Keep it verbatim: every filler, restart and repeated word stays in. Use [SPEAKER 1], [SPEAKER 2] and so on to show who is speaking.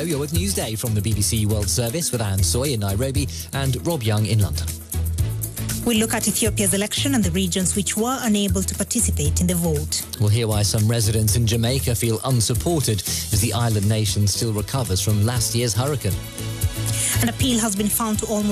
[SPEAKER 1] You're with Newsday from the B B C World Service with Anne Soy in Nairobi and Rob Young in London.
[SPEAKER 2] We'll look at Ethiopia's election and the regions which were unable to participate in the vote.
[SPEAKER 1] We'll hear why some residents in Jamaica feel unsupported as the island nation still recovers from last year's hurricane.
[SPEAKER 2] An appeal has been found to almost